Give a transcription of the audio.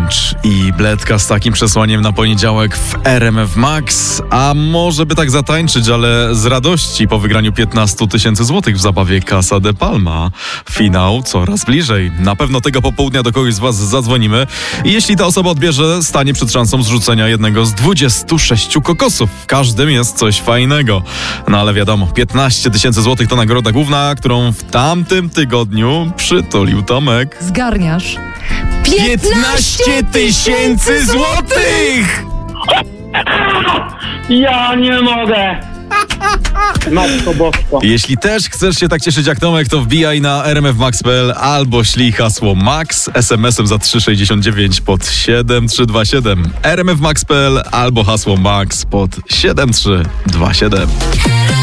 Tańcz i Bledka z takim przesłaniem na poniedziałek w RMF Max. A może by tak zatańczyć, ale z radości po wygraniu 15 000 złotych w zabawie Casa de Palma. Finał coraz bliżej. Na pewno tego popołudnia do kogoś z was zadzwonimy i jeśli ta osoba odbierze, stanie przed szansą zrzucenia jednego z 26 kokosów. W każdym jest coś fajnego. No ale wiadomo, 15 000 złotych to nagroda główna, którą w tamtym tygodniu przytulił Tomek. Zgarniasz 15 000 złotych! Ja nie mogę! Matko Bosko. Jeśli też chcesz się tak cieszyć jak Tomek, to wbijaj na rmfmax.pl albo ślij hasło MAX SMS-em za 3,69 pod 7327. rmfmax.pl albo hasło MAX pod 7327.